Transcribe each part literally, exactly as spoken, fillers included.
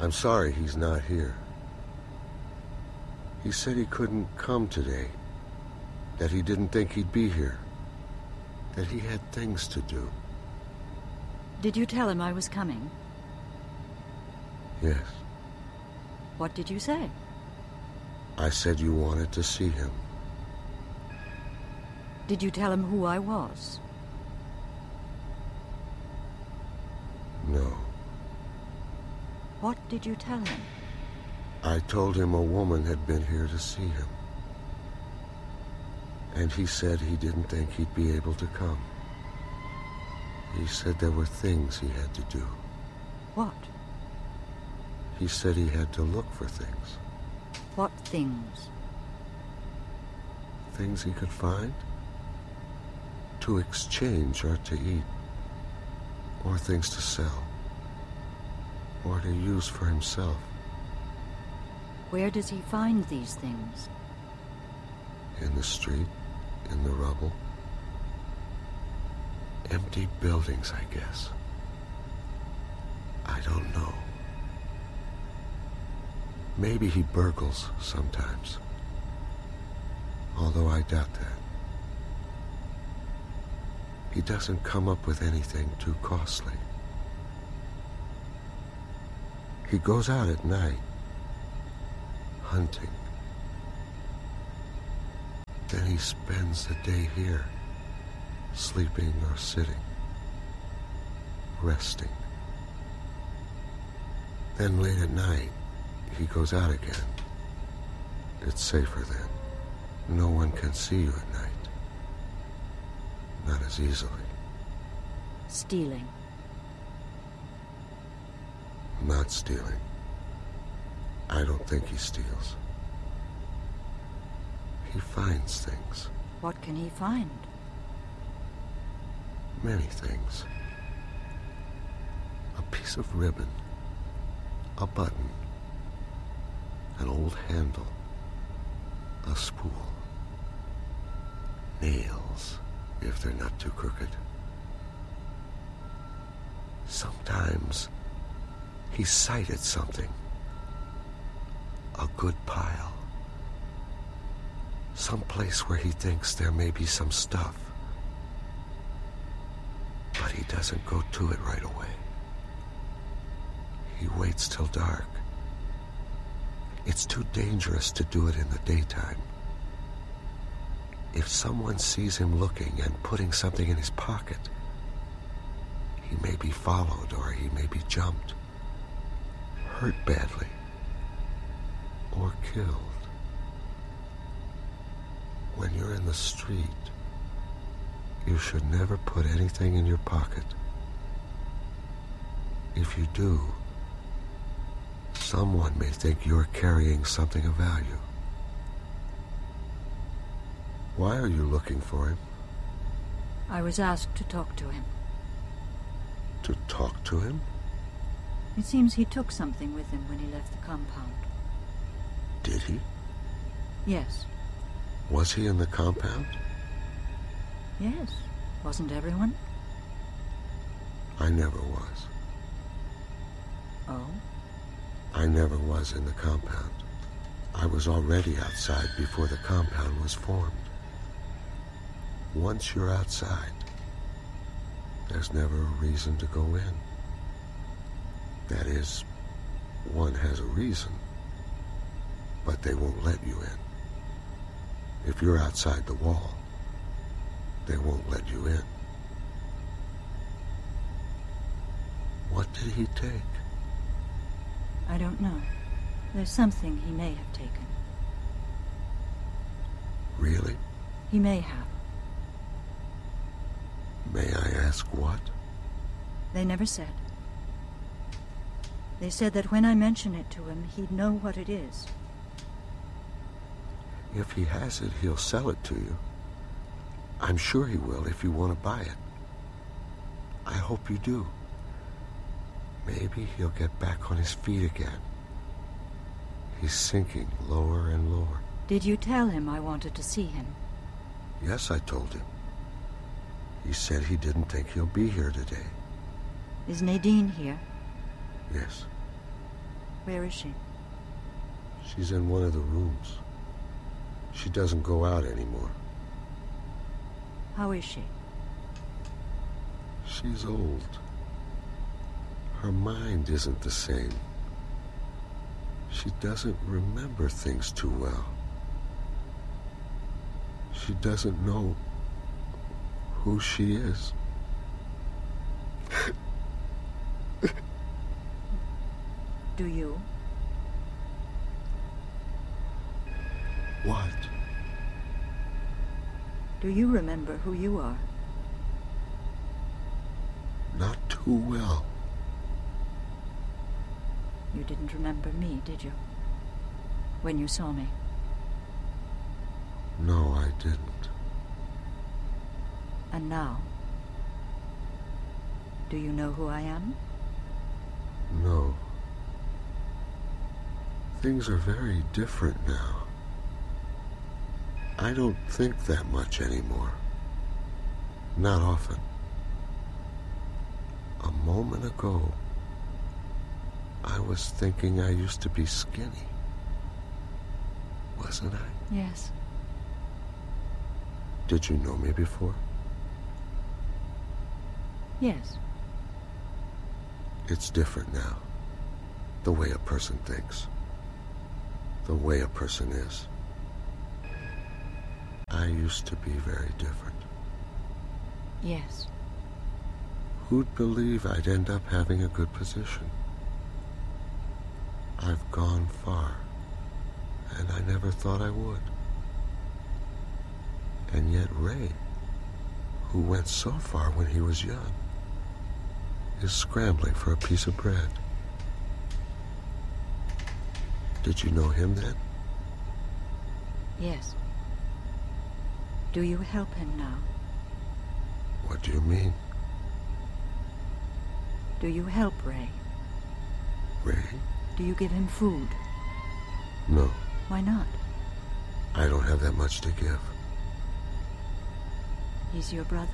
I'm sorry he's not here. He said he couldn't come today, that he didn't think he'd be here, that he had things to do. Did you tell him I was coming? Yes. What did you say? I said you wanted to see him. Did you tell him who I was? No. What did you tell him? I told him a woman had been here to see him. And he said he didn't think he'd be able to come. He said there were things he had to do. What? He said he had to look for things. What things? Things he could find? To exchange or to eat. Or things to sell. Or to use for himself. Where does he find these things? In the street, in the rubble. Empty buildings, I guess. I don't know. Maybe he burgles sometimes. Although I doubt that. He doesn't come up with anything too costly. He goes out at night, hunting. Then he spends the day here, sleeping or sitting, resting. Then late at night, he goes out again. It's safer then. No one can see you at night. Not as easily. Stealing. Not stealing. I don't think he steals. He finds things. What can he find? Many things. A piece of ribbon. A button. An old handle. A spool. Nails, if they're not too crooked. Sometimes he sighted something. A good pile. Some place where he thinks there may be some stuff. But he doesn't go to it right away. He waits till dark. It's too dangerous to do it in the daytime. If someone sees him looking and putting something in his pocket, he may be followed or he may be jumped, hurt badly, or killed. When you're in the street, you should never put anything in your pocket. If you do, someone may think you're carrying something of value. Why are you looking for him? I was asked to talk to him. To talk to him? It seems he took something with him when he left the compound. Did he? Yes. Was he in the compound? Yes. Wasn't everyone? I never was. Oh? I never was in the compound. I was already outside before the compound was formed. Once you're outside, there's never a reason to go in. That is, one has a reason, but they won't let you in. If you're outside the wall, they won't let you in. What did he take? I don't know. There's something he may have taken. Really? He may have. May I ask what? They never said. They said that when I mention it to him, he'd know what it is. If he has it, he'll sell it to you. I'm sure he will if you want to buy it. I hope you do. Maybe he'll get back on his feet again. He's sinking lower and lower. Did you tell him I wanted to see him? Yes, I told him. He said he didn't think he'll be here today. Is Nadine here? Yes. Where is she? She's in one of the rooms. She doesn't go out anymore. How is she? She's old. Her mind isn't the same. She doesn't remember things too well. She doesn't know who she is. Do you? What? Do you remember who you are? Not too well. You didn't remember me, did you? When you saw me? No, I didn't. And now? Do you know who I am? No. Things are very different now. I don't think that much anymore. Not often. A moment ago, I was thinking I used to be skinny. Wasn't I? Yes. Did you know me before? Yes. It's different now. The way a person thinks. The way a person is. I used to be very different. Yes. Who'd believe I'd end up having a good position? I've gone far, and I never thought I would. And yet Ray, who went so far when he was young, is scrambling for a piece of bread. Did you know him then? Yes. Do you help him now? What do you mean? Do you help Ray? Ray? Do you give him food? No. Why not? I don't have that much to give. He's your brother.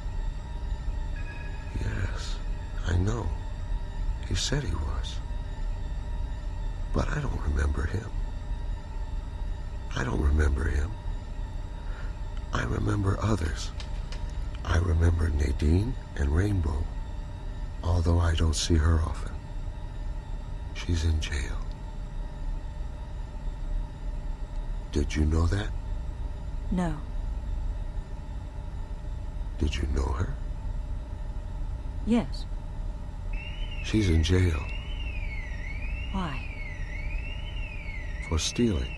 Yes, I know. He said he was. But I don't remember him. I don't remember him. I remember others. I remember Nadine and Rainbow, although I don't see her often. She's in jail. Did you know that? No. Did you know her? Yes. She's in jail. Why? For stealing.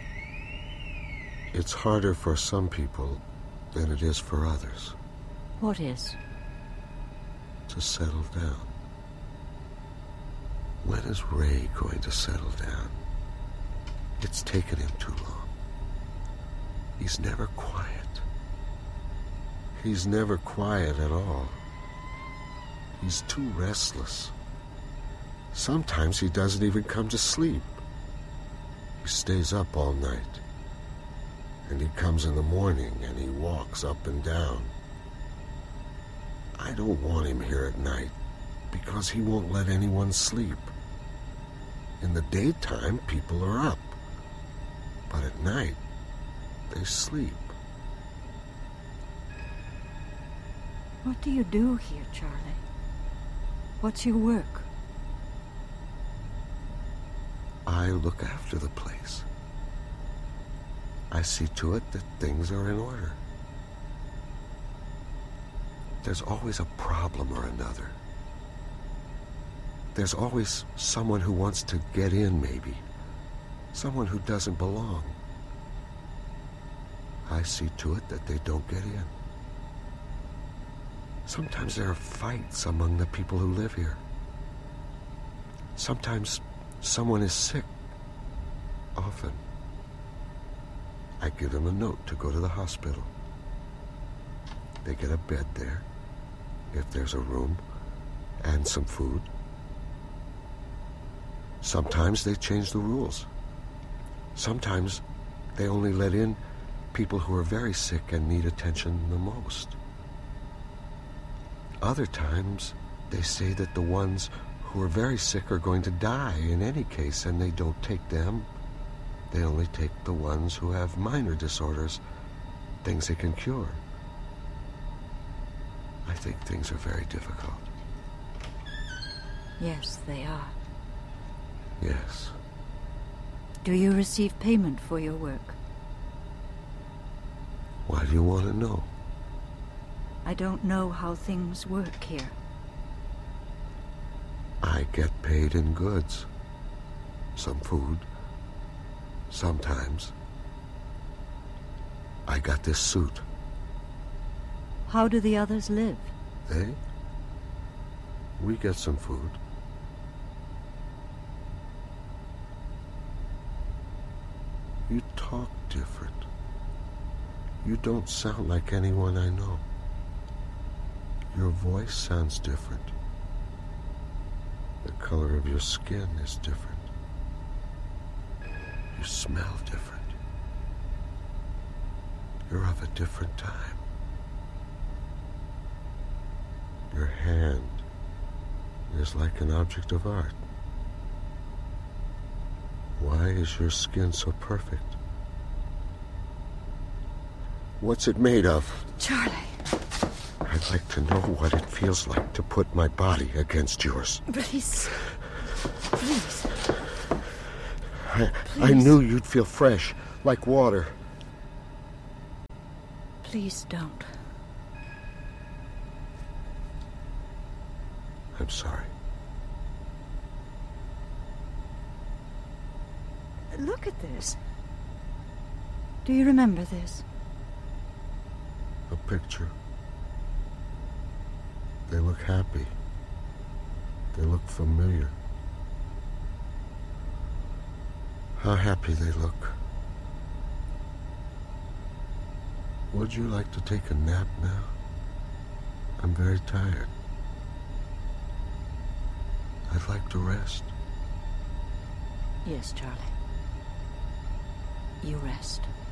It's harder for some people than it is for others. What is? To settle down. When is Ray going to settle down? It's taken him too long. He's never quiet. He's never quiet at all. He's too restless. Sometimes he doesn't even come to sleep. He stays up all night. And he comes in the morning and he walks up and down. I don't want him here at night because he won't let anyone sleep. In the daytime, people are up. But at night, they sleep. What do you do here, Charlie? What's your work? I look after the place. I see to it that things are in order. There's always a problem or another. There's always someone who wants to get in, maybe. Someone who doesn't belong. I see to it that they don't get in. Sometimes there are fights among the people who live here. Sometimes someone is sick. Often. I give them a note to go to the hospital. They get a bed there, if there's a room, and some food. Sometimes they change the rules. Sometimes they only let in people who are very sick and need attention the most. Other times, they say that the ones who are very sick are going to die in any case, and they don't take them. They only take the ones who have minor disorders, things they can cure. I think things are very difficult. Yes, they are. Yes. Do you receive payment for your work? Why do you want to know? I don't know how things work here. I get paid in goods. Some food. Sometimes. I got this suit. How do the others live? They? We get some food. You talk different. You don't sound like anyone I know. Your voice sounds different. The color of your skin is different. You smell different. You're of a different time. Your hand is like an object of art. Why is your skin so perfect? What's it made of? Charlie. I'd like to know what it feels like to put my body against yours. Please. Please. I, Please. I knew you'd feel fresh, like water. Please don't. I'm sorry. Look at this. Do you remember this? A picture. They look happy. They look familiar. How happy they look. Would you like to take a nap now? I'm very tired. I'd like to rest. Yes, Charlie. You rest.